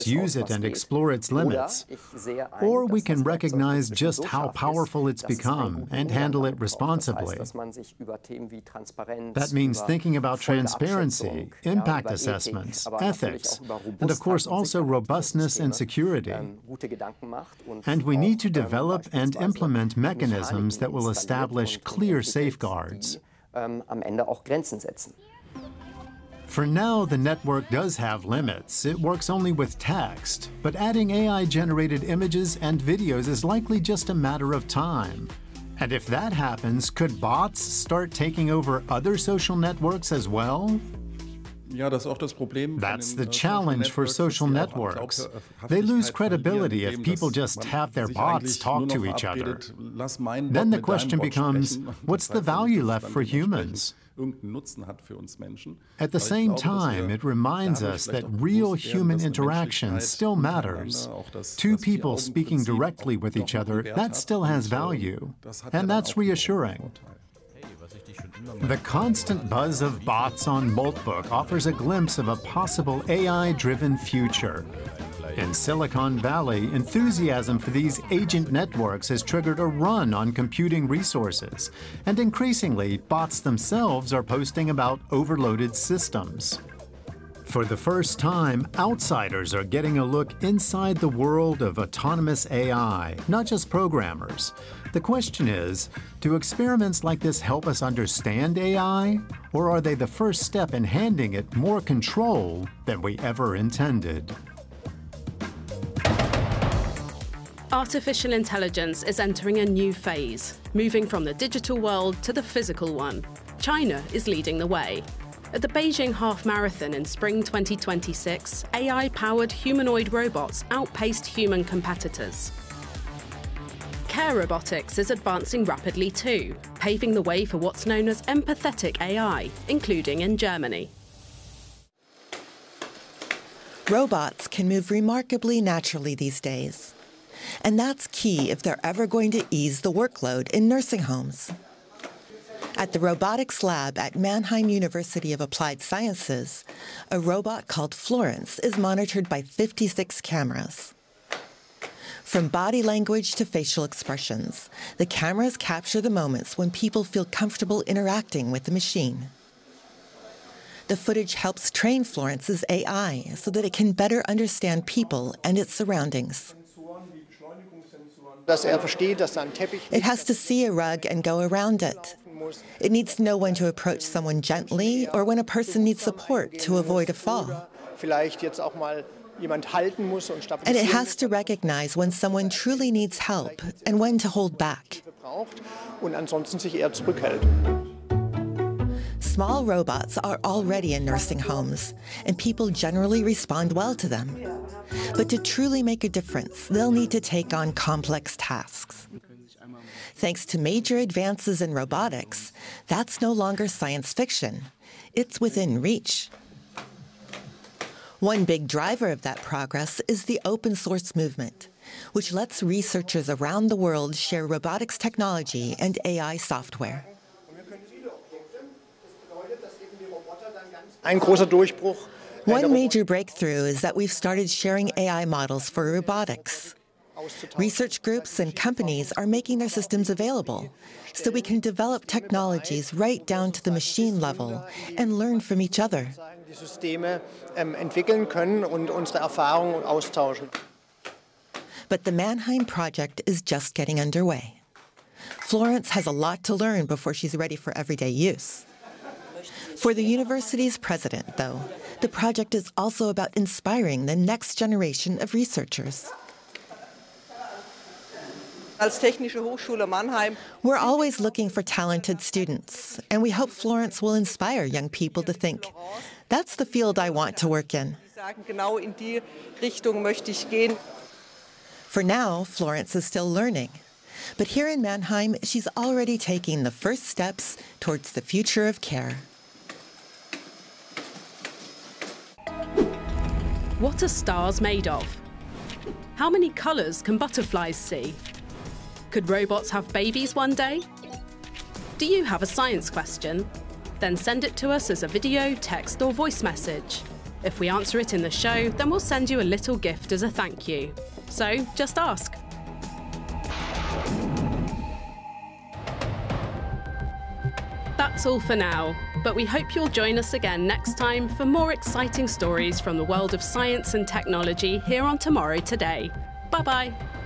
use it and explore its limits. Or we can recognize just how powerful it's become and handle it responsibly. That means thinking about transparency, impact assessments, ethics, and of course also robustness and security. And we need to develop and implement mechanisms that will establish clear safeguards. For now, the network does have limits. It works only with text, but adding AI-generated images and videos is likely just a matter of time. And if that happens, could bots start taking over other social networks as well? That's the challenge for social networks. They lose credibility if people just have their bots talk to each other. Then the question becomes, what's the value left for humans? At the same time, it reminds us that real human interaction still matters. Two people speaking directly with each other, that still has value. And that's reassuring. The constant buzz of bots on Moltbook offers a glimpse of a possible AI-driven future. In Silicon Valley, enthusiasm for these agent networks has triggered a run on computing resources, and increasingly, bots themselves are posting about overloaded systems. For the first time, outsiders are getting a look inside the world of autonomous AI, not just programmers. The question is, do experiments like this help us understand AI, or are they the first step in handing it more control than we ever intended? Artificial intelligence is entering a new phase, moving from the digital world to the physical one. China is leading the way. At the Beijing Half Marathon in spring 2026, AI-powered humanoid robots outpaced human competitors. Care robotics is advancing rapidly too, paving the way for what's known as empathetic AI, including in Germany. Robots can move remarkably naturally these days. And that's key if they're ever going to ease the workload in nursing homes. At the robotics lab at Mannheim University of Applied Sciences, a robot called Florence is monitored by 56 cameras. From body language to facial expressions, the cameras capture the moments when people feel comfortable interacting with the machine. The footage helps train Florence's AI so that it can better understand people and its surroundings. It has to see a rug and go around it. It needs to know when to approach someone gently or when a person needs support to avoid a fall. And it has to recognize when someone truly needs help and when to hold back. Small robots are already in nursing homes, and people generally respond well to them. But to truly make a difference, they'll need to take on complex tasks. Thanks to major advances in robotics, that's no longer science fiction. It's within reach. One big driver of that progress is the open source movement, which lets researchers around the world share robotics technology and AI software. One major breakthrough is that we've started sharing AI models for robotics. Research groups and companies are making their systems available, so we can develop technologies right down to the machine level and learn from each other. But the Mannheim project is just getting underway. Florence has a lot to learn before she's ready for everyday use. For the university's president, though, the project is also about inspiring the next generation of researchers. We're always looking for talented students, and we hope Florence will inspire young people to think, that's the field I want to work in. For now, Florence is still learning. But here in Mannheim, she's already taking the first steps towards the future of care. What are stars made of? How many colors can butterflies see? Could robots have babies one day? Do you have a science question? Then send it to us as a video, text, or voice message. If we answer it in the show, then we'll send you a little gift as a thank you. So just ask. That's all for now, but we hope you'll join us again next time for more exciting stories from the world of science and technology here on Tomorrow Today. Bye-bye.